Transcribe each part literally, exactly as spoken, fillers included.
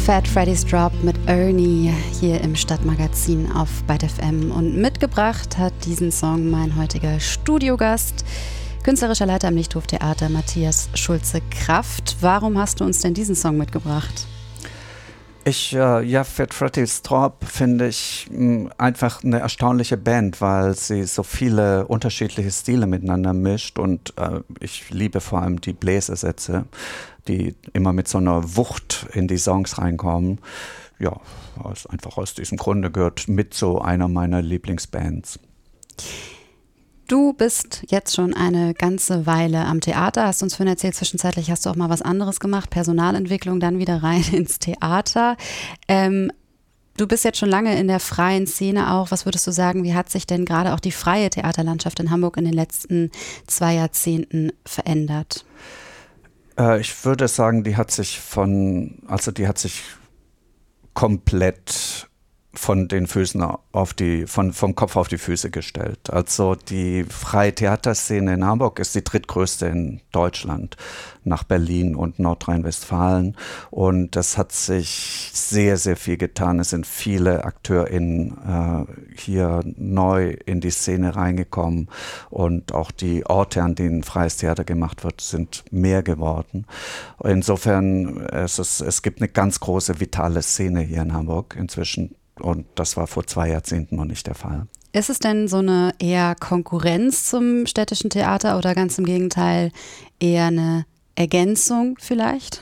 Fat Freddy's Drop mit Ernie hier im Stadtmagazin auf Byte F M. Und mitgebracht hat diesen Song mein heutiger Studiogast, künstlerischer Leiter am Lichthof Theater Matthias Schulze-Kraft. Warum hast du uns denn diesen Song mitgebracht? Ich, äh, ja, Fat Freddy's Drop finde ich mh, einfach eine erstaunliche Band, weil sie so viele unterschiedliche Stile miteinander mischt und äh, ich liebe vor allem die Bläsersätze, die immer mit so einer Wucht in die Songs reinkommen. Ja, aus, einfach aus diesem Grunde gehört mit so einer meiner Lieblingsbands. Du bist jetzt schon eine ganze Weile am Theater, hast uns vorhin erzählt, zwischenzeitlich hast du auch mal was anderes gemacht, Personalentwicklung, dann wieder rein ins Theater. Ähm, du bist jetzt schon lange in der freien Szene auch. Was würdest du sagen, wie hat sich denn gerade auch die freie Theaterlandschaft in Hamburg in den letzten zwei Jahrzehnten verändert? Äh, ich würde sagen, die hat sich von, also die hat sich komplett von den Füßen auf die, von, vom Kopf auf die Füße gestellt. Also die freie Theaterszene in Hamburg ist die drittgrößte in Deutschland, nach Berlin und Nordrhein-Westfalen. Und das hat sich sehr, sehr viel getan. Es sind viele AkteurInnen äh, hier neu in die Szene reingekommen und auch die Orte, an denen freies Theater gemacht wird, sind mehr geworden. Insofern, es, ist, es gibt eine ganz große, vitale Szene hier in Hamburg inzwischen. Und das war vor zwei Jahrzehnten noch nicht der Fall. Ist es denn so eine eher Konkurrenz zum städtischen Theater oder ganz im Gegenteil eher eine Ergänzung vielleicht?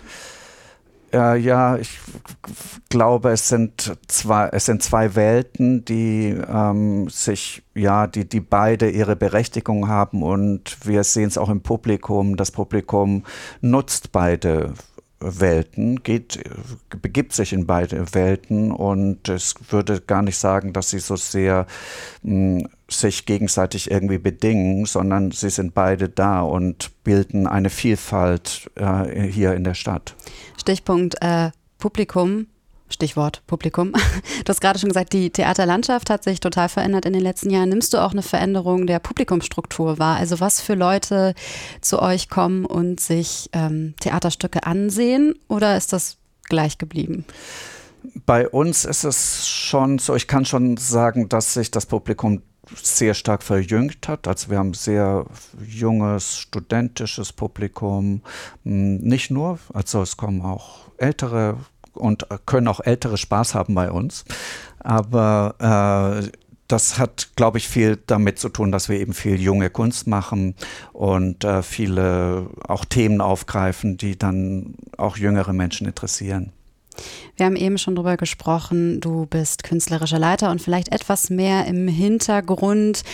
Äh, ja, ich glaube, es sind zwei, es sind zwei Welten, die ähm, sich, ja, die, die beide ihre Berechtigung haben und wir sehen es auch im Publikum. Das Publikum nutzt beide Welten, geht, begibt sich in beide Welten und ich würde gar nicht sagen, dass sie so sehr mh, sich gegenseitig irgendwie bedingen, sondern sie sind beide da und bilden eine Vielfalt äh, hier in der Stadt. Stichpunkt äh, Publikum. Stichwort Publikum. Du hast gerade schon gesagt, die Theaterlandschaft hat sich total verändert in den letzten Jahren. Nimmst du auch eine Veränderung der Publikumsstruktur wahr? Also was für Leute zu euch kommen und sich ähm, Theaterstücke ansehen oder ist das gleich geblieben? Bei uns ist es schon so, ich kann schon sagen, dass sich das Publikum sehr stark verjüngt hat. Also wir haben sehr junges, studentisches Publikum. Nicht nur, also es kommen auch ältere und können auch Ältere Spaß haben bei uns. Aber äh, das hat, glaube ich, viel damit zu tun, dass wir eben viel junge Kunst machen und äh, viele auch Themen aufgreifen, die dann auch jüngere Menschen interessieren. Wir haben eben schon drüber gesprochen, du bist künstlerischer Leiter und vielleicht etwas mehr im Hintergrund,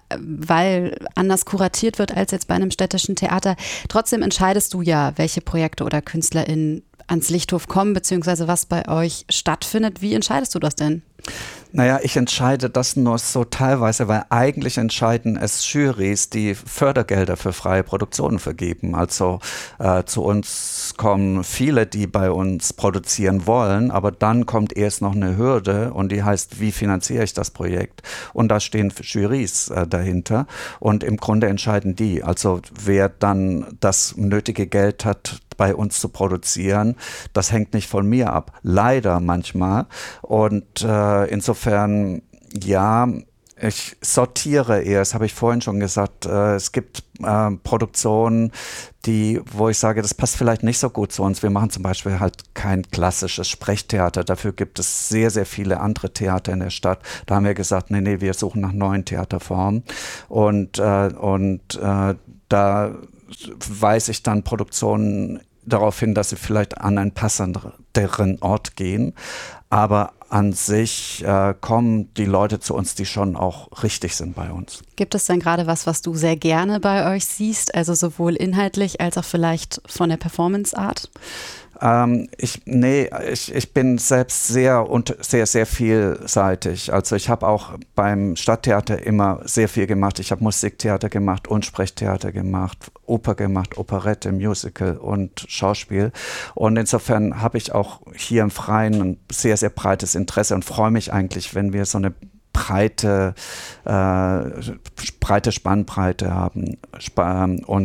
weil anders kuratiert wird als jetzt bei einem städtischen Theater. Trotzdem entscheidest du ja, welche Projekte oder KünstlerInnen ans Lichthof kommen, beziehungsweise was bei euch stattfindet. Wie entscheidest du das denn? Naja, ich entscheide das nur so teilweise, weil eigentlich entscheiden es Jurys, die Fördergelder für freie Produktionen vergeben. Also äh, zu uns kommen viele, die bei uns produzieren wollen, aber dann kommt erst noch eine Hürde und die heißt, wie finanziere ich das Projekt? Und da stehen Jurys äh, dahinter und im Grunde entscheiden die. Also wer dann das nötige Geld hat, bei uns zu produzieren, das hängt nicht von mir ab. Leider manchmal. Und äh, insofern, ja, ich sortiere eher, das habe ich vorhin schon gesagt, äh, es gibt äh, Produktionen, die, wo ich sage, das passt vielleicht nicht so gut zu uns. Wir machen zum Beispiel halt kein klassisches Sprechtheater. Dafür gibt es sehr, sehr viele andere Theater in der Stadt. Da haben wir gesagt, nee, nee, wir suchen nach neuen Theaterformen. Und, äh, und äh, da weise ich dann Produktionen darauf hin, dass sie vielleicht an einen passenderen Ort gehen. Aber an sich äh, kommen die Leute zu uns, die schon auch richtig sind bei uns. Gibt es denn gerade was, was du sehr gerne bei euch siehst, also sowohl inhaltlich als auch vielleicht von der Performance-Art? Ähm, ich, nee, ich, ich bin selbst sehr, und sehr, sehr vielseitig. Also ich habe auch beim Stadttheater immer sehr viel gemacht. Ich habe Musiktheater gemacht und Sprechtheater gemacht, Oper gemacht, Operette, Musical und Schauspiel. Und insofern habe ich auch hier im Freien ein sehr, sehr breites Interesse und freue mich eigentlich, wenn wir so eine breite, äh, breite Spannbreite haben und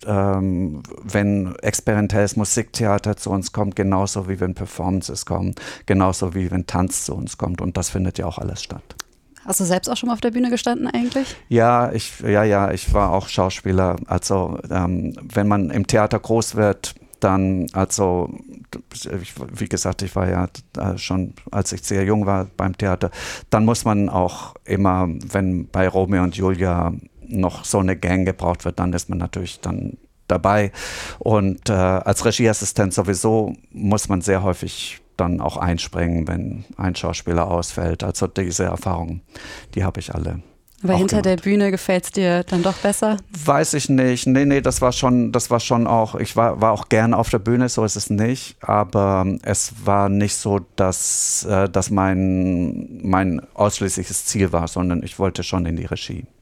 ähm, wenn experimentelles Musiktheater zu uns kommt, genauso wie wenn Performances kommen, genauso wie wenn Tanz zu uns kommt. Und das findet ja auch alles statt. Hast du selbst auch schon mal auf der Bühne gestanden eigentlich? Ja, ich, ja, ja, ich war auch Schauspieler. Also ähm, wenn man im Theater groß wird, dann, also ich, wie gesagt, ich war ja äh, schon, als ich sehr jung war beim Theater, dann muss man auch immer, wenn bei Romeo und Julia noch so eine Gang gebraucht wird, dann ist man natürlich dann dabei. Und äh, als Regieassistent sowieso muss man sehr häufig dann auch einspringen, wenn ein Schauspieler ausfällt. Also diese Erfahrungen, die habe ich alle. Aber hinter gemacht. Der Bühne gefällt es dir dann doch besser? Weiß ich nicht. Nee, nee, das war schon, das war schon auch, ich war, war auch gern auf der Bühne, so ist es nicht. Aber es war nicht so, dass äh, das mein, mein ausschließliches Ziel war, sondern ich wollte schon in die Regie.